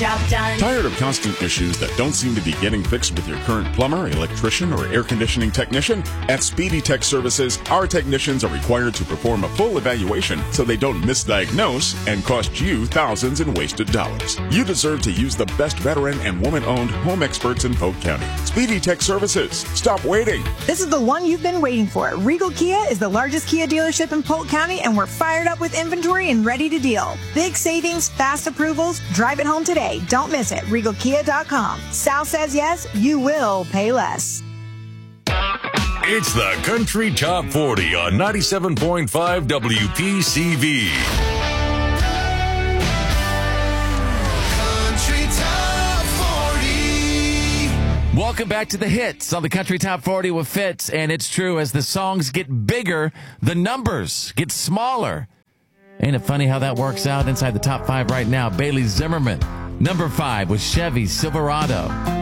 job done. Tired of constant issues that don't seem to be getting fixed with your current plumber, electrician, or air conditioning technician? At Speedy Tech Services, our technicians are required to perform a full evaluation so they don't misdiagnose and cost you thousands in wasted dollars. You deserve to use the best veteran and woman-owned home experts in Polk County. Speedy Tech Services. Stop waiting. This is the one you've been waiting for. Regal Kia is the largest Kia dealership in Polk County, and we're fired up with inventory and ready to deal. Big savings, fast approvals. Drive it home today. Don't miss it. RegalKia.com. Sal says yes, you will pay less. It's the Country Top 40 on 97.5 WPCV. Country Top 40. Welcome back to the hits on the Country Top 40 with Fitz. And it's true, as the songs get bigger, the numbers get smaller. Ain't it funny how that works out? Inside the top 5 right now, Bailey Zimmerman. Number 5 was Chevy Silverado.